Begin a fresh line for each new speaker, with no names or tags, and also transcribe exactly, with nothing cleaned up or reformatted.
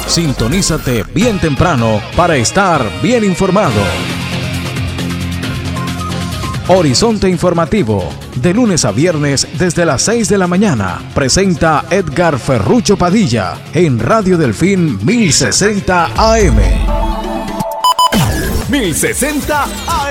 Sintonízate bien temprano para estar bien informado. Horizonte Informativo, de lunes a viernes desde las seis de la mañana, presenta Edgar Ferrucho Padilla en Radio Delfín mil sesenta A M.
mil sesenta A M.